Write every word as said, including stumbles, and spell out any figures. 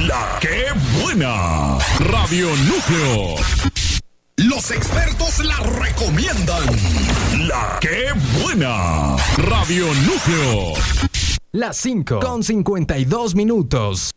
La que buena. Radio Núcleo. Los expertos la recomiendan. La que buena. Radio Núcleo. Las cinco con cincuenta y dos minutos.